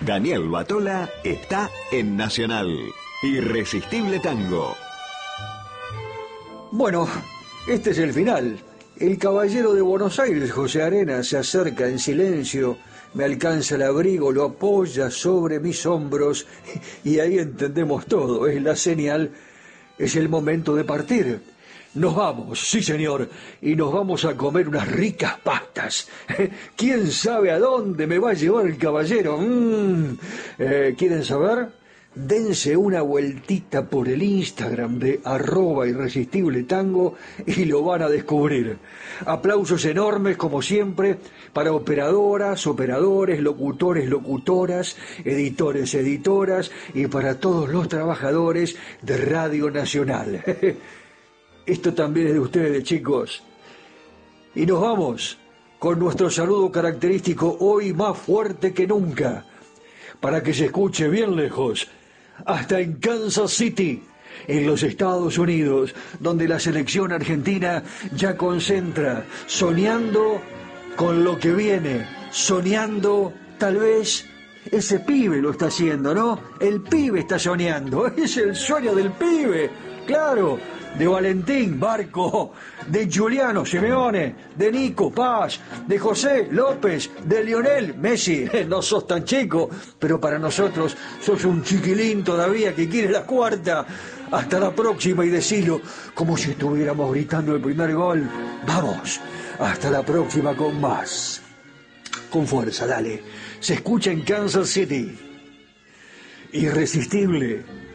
Daniel Batola está en Nacional. Irresistible Tango. Bueno, este es el final. El caballero de Buenos Aires, José Arenas, se acerca en silencio, me alcanza el abrigo, lo apoya sobre mis hombros y ahí entendemos todo. Es la señal, es el momento de partir. Nos vamos, sí señor, y nos vamos a comer unas ricas pastas. ¿Quién sabe a dónde me va a llevar el caballero? ¿Quieren saber? Dense una vueltita por el Instagram de @irresistibletango y lo van a descubrir. Aplausos enormes, como siempre, para operadoras, operadores, locutores, locutoras, editores, editoras y para todos los trabajadores de Radio Nacional. Esto también es de ustedes, chicos. Y nos vamos con nuestro saludo característico, hoy más fuerte que nunca, para que se escuche bien lejos, hasta en Kansas City, en los Estados Unidos, donde la selección argentina ya concentra, soñando con lo que viene, soñando tal vez. Ese pibe lo está haciendo, ¿no? El pibe está soñando, es el sueño del pibe, claro, de Valentín Barco, de Giuliano Simeone, de Nico Paz, de José López, de Lionel Messi. No sos tan chico, pero para nosotros sos un chiquilín todavía que quiere la cuarta. Hasta la próxima, y decilo como si estuviéramos gritando el primer gol. Vamos, hasta la próxima con más. Con fuerza, dale. Se escucha en Kansas City. Irresistible